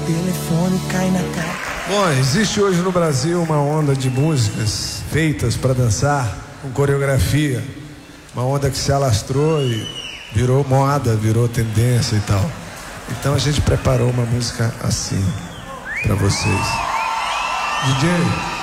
telefone cai na cara. Bom, existe hoje no Brasil uma onda de músicas feitas para dançar com coreografia. Uma onda que se alastrou e virou moda, virou tendência e tal. Então a gente preparou uma música assim para vocês. DJ